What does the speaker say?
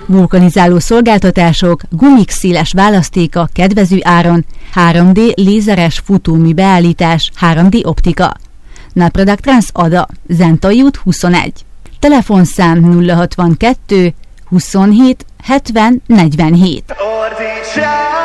vulkanizáló szolgáltatások, gumik széles választéka kedvező áron, 3D lézeres futómű beállítás, 3D optika. Naprodak Trans Ada, Zentai út 21. Telefonszám 062 27 70 47.